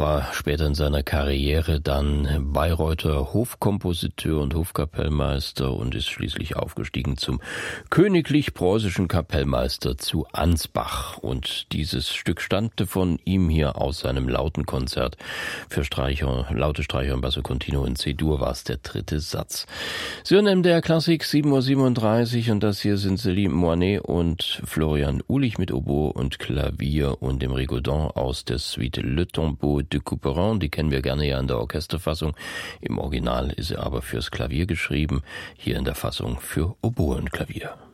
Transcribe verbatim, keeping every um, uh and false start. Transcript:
war später in seiner Karriere dann Bayreuther Hofkompositeur und Hofkapellmeister und ist schließlich aufgestiegen zum königlich-preußischen Kapellmeister zu Ansbach. Und dieses Stück stammte von ihm hier aus seinem Lautenkonzert für Streicher, laute Streicher und Basso Continuo in C-Dur war es der dritte Satz. Sie hören M D R Klassik, sieben Uhr siebenunddreißig und das hier sind Céline Moinet und Florian Ulich mit Oboe und Klavier und dem Rigodon aus der Suite Le Tombeau de Couperin. Die kennen wir gerne ja in der Orchesterfassung. Im Original ist er aber fürs Klavier geschrieben, hier in der Fassung für Oboe und Klavier.